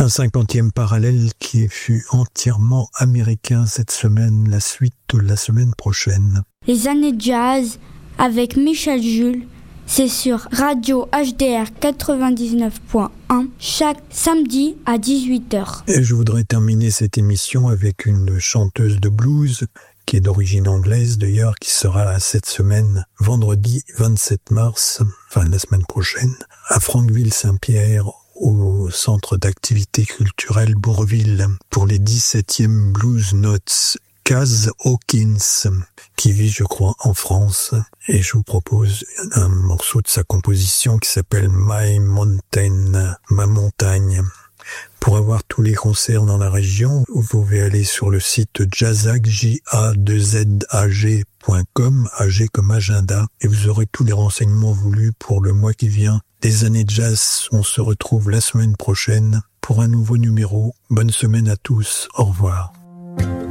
Un 50e parallèle qui fut entièrement américain cette semaine, la suite la semaine prochaine. Les années jazz avec Michel Jules, c'est sur Radio HDR 99.1 chaque samedi à 18h. Et je voudrais terminer cette émission avec une chanteuse de blues qui est d'origine anglaise d'ailleurs, qui sera cette semaine, vendredi 27 mars, enfin la semaine prochaine, à Franqueville-Saint-Pierre, au centre d'activité culturelle Bourville, pour les 17e Blues Notes. Kaz Hawkins, qui vit, je crois, en France, et je vous propose un morceau de sa composition qui s'appelle My Mountain, ma montagne. Pour avoir tous les concerts dans la région, vous pouvez aller sur le site jazag, JA2ZAG.com, AG comme agenda, et vous aurez tous les renseignements voulus pour le mois qui vient. Des années jazz, on se retrouve la semaine prochaine pour un nouveau numéro. Bonne semaine à tous, au revoir.